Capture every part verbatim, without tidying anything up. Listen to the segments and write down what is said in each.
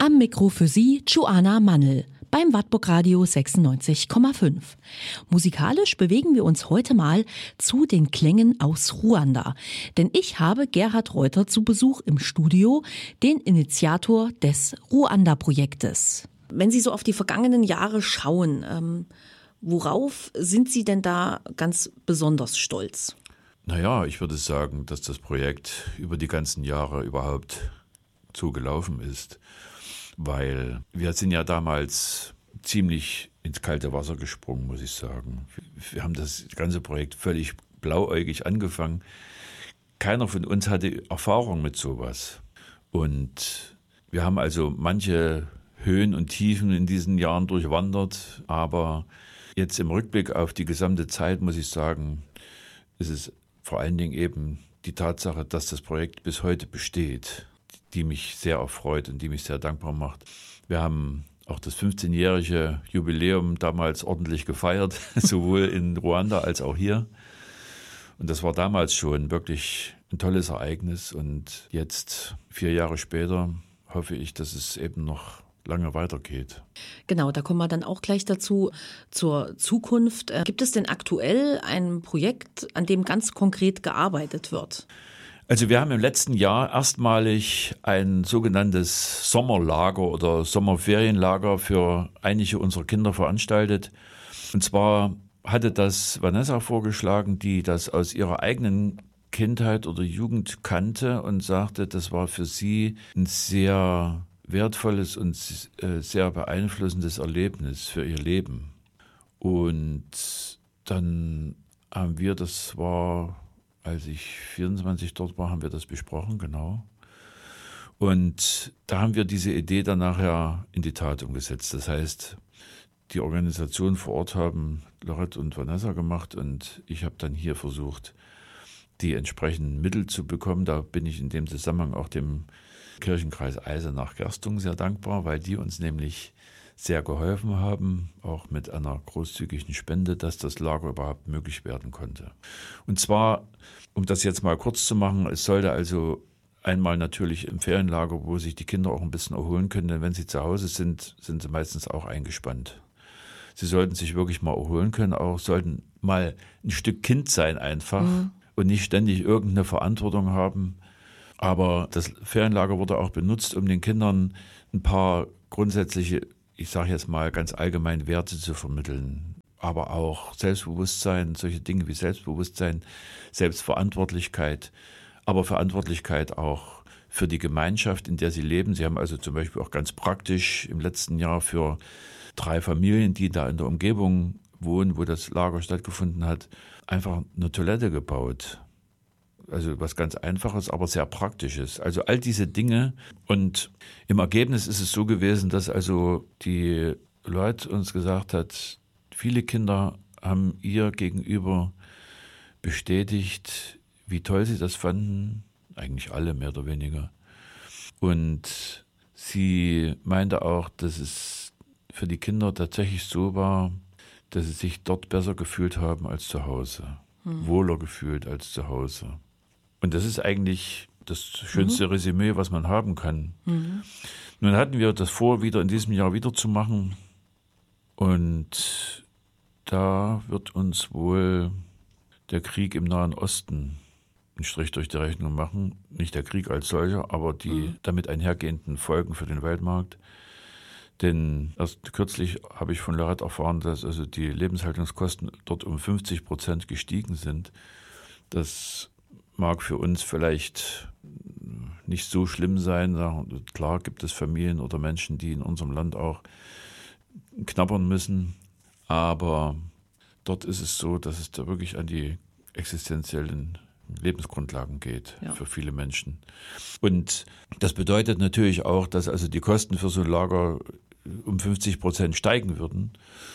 Am Mikro für Sie Joanna Mannel beim Wartburg Radio sechsundneunzig Komma fünf. Musikalisch bewegen wir uns heute mal zu den Klängen aus Ruanda. Denn ich habe Gerhard Reuter zu Besuch im Studio, den Initiator des Ruanda-Projektes. Wenn Sie so auf die vergangenen Jahre schauen, ähm, worauf sind Sie denn da ganz besonders stolz? Naja, ich würde sagen, dass das Projekt über die ganzen Jahre überhaupt so gelaufen ist. Weil wir sind ja damals ziemlich ins kalte Wasser gesprungen, muss ich sagen. Wir haben das ganze Projekt völlig blauäugig angefangen. Keiner von uns hatte Erfahrung mit sowas. Und wir haben also manche Höhen und Tiefen in diesen Jahren durchwandert. Aber jetzt im Rückblick auf die gesamte Zeit, muss ich sagen, ist es vor allen Dingen eben die Tatsache, dass das Projekt bis heute besteht, die mich sehr erfreut und die mich sehr dankbar macht. Wir haben auch das fünfzehnjährige Jubiläum damals ordentlich gefeiert, sowohl in Ruanda als auch hier. Und das war damals schon wirklich ein tolles Ereignis. Und jetzt, vier Jahre später, hoffe ich, dass es eben noch lange weitergeht. Genau, da kommen wir dann auch gleich dazu, zur Zukunft. Gibt es denn aktuell ein Projekt, an dem ganz konkret gearbeitet wird? Also wir haben im letzten Jahr erstmalig ein sogenanntes Sommerlager oder Sommerferienlager für einige unserer Kinder veranstaltet. Und zwar hatte das Vanessa vorgeschlagen, die das aus ihrer eigenen Kindheit oder Jugend kannte und sagte, das war für sie ein sehr wertvolles und sehr beeinflussendes Erlebnis für ihr Leben. Und dann haben wir, das war, als ich vierundzwanzig dort war, haben wir das besprochen, genau. Und da haben wir diese Idee dann nachher in die Tat umgesetzt. Das heißt, die Organisation vor Ort haben Lorette und Vanessa gemacht und ich habe dann hier versucht, die entsprechenden Mittel zu bekommen. Da bin ich in dem Zusammenhang auch dem Kirchenkreis Eisenach-Gerstung sehr dankbar, weil die uns nämlich sehr geholfen haben, auch mit einer großzügigen Spende, dass das Lager überhaupt möglich werden konnte. Und zwar, um das jetzt mal kurz zu machen, es sollte also einmal natürlich im Ferienlager, wo sich die Kinder auch ein bisschen erholen können, denn wenn sie zu Hause sind, sind sie meistens auch eingespannt. Sie sollten sich wirklich mal erholen können, auch sollten mal ein Stück Kind sein einfach mhm. und nicht ständig irgendeine Verantwortung haben. Aber das Ferienlager wurde auch benutzt, um den Kindern ein paar grundsätzliche, ich sage jetzt mal ganz allgemein, Werte zu vermitteln. Aber auch Selbstbewusstsein, solche Dinge wie Selbstbewusstsein, Selbstverantwortlichkeit, aber Verantwortlichkeit auch für die Gemeinschaft, in der sie leben. Sie haben also zum Beispiel auch ganz praktisch im letzten Jahr für drei Familien, die da in der Umgebung wohnen, wo das Lager stattgefunden hat, einfach eine Toilette gebaut. Also was ganz Einfaches, aber sehr Praktisches. Also all diese Dinge. Und im Ergebnis ist es so gewesen, dass also die Leute uns gesagt hat, viele Kinder haben ihr gegenüber bestätigt, wie toll sie das fanden. Eigentlich alle mehr oder weniger. Und sie meinte auch, dass es für die Kinder tatsächlich so war, dass sie sich dort besser gefühlt haben als zu Hause. Hm. Wohler gefühlt als zu Hause. Und das ist eigentlich das schönste mhm. Resümee, was man haben kann. Mhm. Nun hatten wir das vor, wieder in diesem Jahr wieder zu machen. Und da wird uns wohl der Krieg im Nahen Osten einen Strich durch die Rechnung machen. Nicht der Krieg als solcher, aber die mhm. damit einhergehenden Folgen für den Weltmarkt. Denn erst kürzlich habe ich von Lorette erfahren, dass also die Lebenshaltungskosten dort um fünfzig Prozent gestiegen sind. Das mag für uns vielleicht nicht so schlimm sein. Klar gibt es Familien oder Menschen, die in unserem Land auch knabbern müssen. Aber dort ist es so, dass es da wirklich an die existenziellen Lebensgrundlagen geht ja. für viele Menschen. Und das bedeutet natürlich auch, dass also die Kosten für so ein Lager um fünfzig Prozent steigen würden.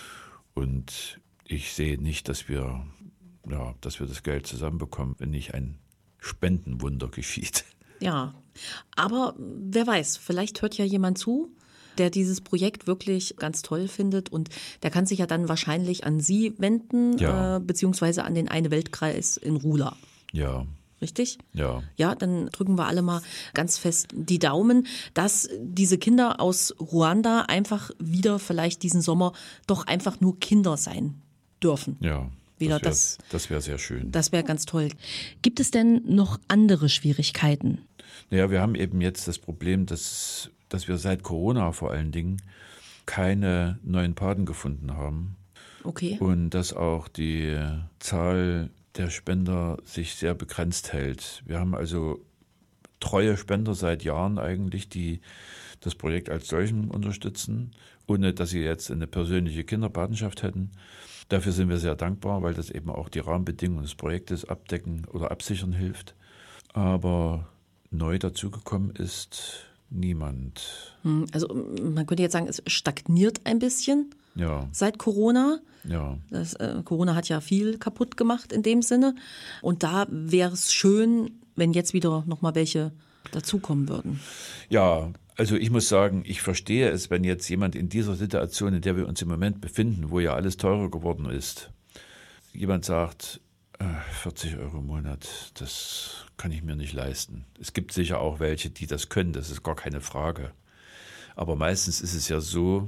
Und ich sehe nicht, dass wir, ja, dass wir das Geld zusammenbekommen, wenn nicht ein Spendenwunder geschieht. Ja, aber wer weiß, vielleicht hört ja jemand zu, der dieses Projekt wirklich ganz toll findet und der kann sich ja dann wahrscheinlich an Sie wenden, ja. äh, beziehungsweise an den Eine-Welt-Kreis in Rula. Ja, richtig? Ja. Ja, dann drücken wir alle mal ganz fest die Daumen, dass diese Kinder aus Ruanda einfach wieder vielleicht diesen Sommer doch einfach nur Kinder sein dürfen. Ja, wieder das wäre das, wär sehr schön. Das wäre ganz toll. Gibt es denn noch andere Schwierigkeiten? Naja, wir haben eben jetzt das Problem, dass, dass wir seit Corona vor allen Dingen keine neuen Paten gefunden haben. Okay. Und dass auch die Zahl der Spender sich sehr begrenzt hält. Wir haben also treue Spender seit Jahren eigentlich, die das Projekt als solchen unterstützen, ohne dass sie jetzt eine persönliche Kinderpatenschaft hätten. Dafür sind wir sehr dankbar, weil das eben auch die Rahmenbedingungen des Projektes abdecken oder absichern hilft. Aber neu dazugekommen ist niemand. Also man könnte jetzt sagen, es stagniert ein bisschen Ja, seit Corona. ja. Das, äh, Corona hat ja viel kaputt gemacht in dem Sinne. Und da wäre es schön, wenn jetzt wieder noch mal welche dazukommen würden. Ja, also ich muss sagen, ich verstehe es, wenn jetzt jemand in dieser Situation, in der wir uns im Moment befinden, wo ja alles teurer geworden ist, jemand sagt, äh, vierzig Euro im Monat, das kann ich mir nicht leisten. Es gibt sicher auch welche, die das können, das ist gar keine Frage. Aber meistens ist es ja so,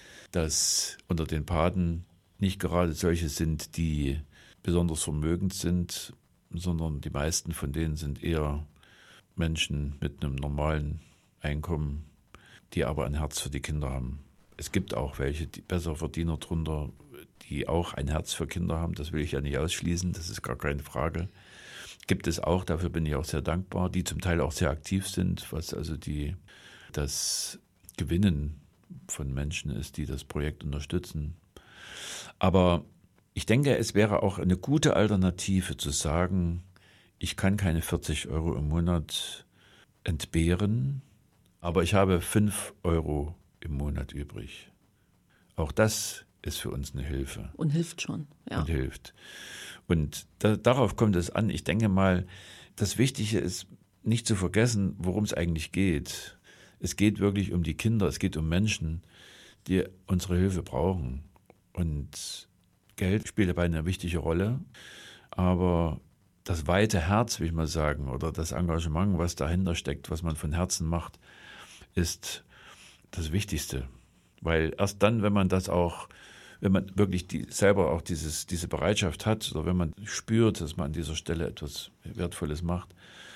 dass unter den Paten nicht gerade solche sind, die besonders vermögend sind, sondern die meisten von denen sind eher Menschen mit einem normalen Einkommen, die aber ein Herz für die Kinder haben. Es gibt auch welche, die besser Verdiener drunter, die auch ein Herz für Kinder haben. Das will ich ja nicht ausschließen, das ist gar keine Frage. Gibt es auch, dafür bin ich auch sehr dankbar, die zum Teil auch sehr aktiv sind, was also die, das Gewinnen von Menschen ist, die das Projekt unterstützen. Aber ich denke, es wäre auch eine gute Alternative zu sagen, ich kann keine vierzig Euro im Monat entbehren, aber ich habe fünf Euro im Monat übrig. Auch das ist für uns eine Hilfe. Und hilft schon, ja. Und hilft. Und da, darauf kommt es an. Ich denke mal, das Wichtige ist, nicht zu vergessen, worum es eigentlich geht. Es geht wirklich um die Kinder, es geht um Menschen, die unsere Hilfe brauchen. Und Geld spielt dabei eine wichtige Rolle, aber das weite Herz, will ich mal sagen, oder das Engagement, was dahinter steckt, was man von Herzen macht, ist das Wichtigste. Weil erst dann, wenn man das auch, wenn man wirklich die, selber auch dieses, diese Bereitschaft hat, oder wenn man spürt, dass man an dieser Stelle etwas Wertvolles macht,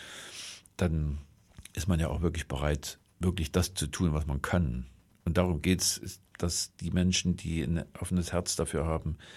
dann ist man ja auch wirklich bereit, wirklich das zu tun, was man kann. Und darum geht es, dass die Menschen, die ein offenes Herz dafür haben,